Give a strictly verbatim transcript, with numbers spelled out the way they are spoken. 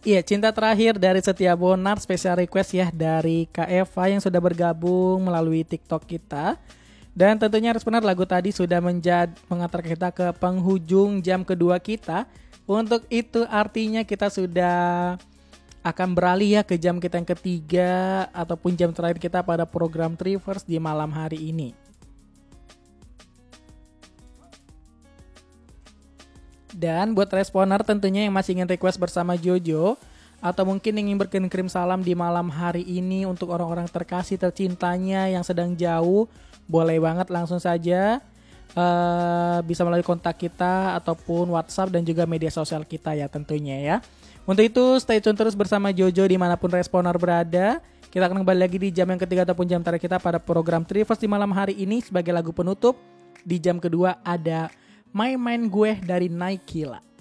Iya, cinta terakhir dari Setia Bonar, special request ya dari Kak Eva yang sudah bergabung melalui TikTok kita. Dan tentunya Responer, lagu tadi sudah menjad, mengantar kita ke penghujung jam kedua kita. Untuk itu artinya kita sudah akan beralih ya ke jam kita yang ketiga ataupun jam terakhir kita pada program Trivers di malam hari ini. Dan buat Responer tentunya yang masih ingin request bersama Jojo atau mungkin ingin berkirim salam di malam hari ini untuk orang-orang terkasih tercintanya yang sedang jauh, boleh banget langsung saja uh, bisa melalui kontak kita ataupun WhatsApp dan juga media sosial kita ya tentunya ya. Untuk itu stay tune terus bersama Jojo dimanapun Responer berada. Kita akan kembali lagi di jam yang ketiga ataupun jam terakhir kita pada program Trivers di malam hari ini. Sebagai lagu penutup di jam kedua ada My Mind Gue dari Naikila.